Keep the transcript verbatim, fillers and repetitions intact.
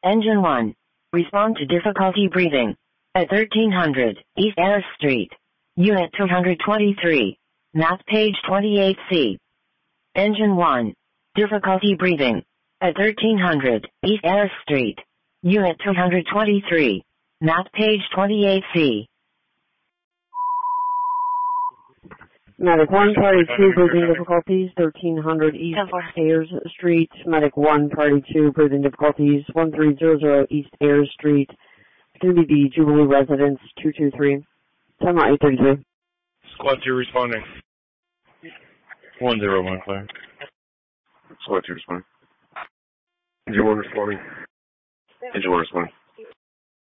Engine one. Respond to difficulty breathing. At thirteen hundred East Ayres Street. Unit two hundred twenty-three. Map page twenty-eight C. Engine one. Difficulty breathing. At thirteen hundred East Ayres Street. Unit two hundred twenty-three. Map page twenty-eight C. Medic one, Party two, breathing difficulties, thirteen hundred East Ayres Street. Medic one, Party two, breathing difficulties, one three zero zero East Ayres Street. It's going to be the Jubilee Residence, two two three. Time out eight thirty-three. Squad two responding. one zero one five. Squad two responding. Engine one responding. Engine one responding.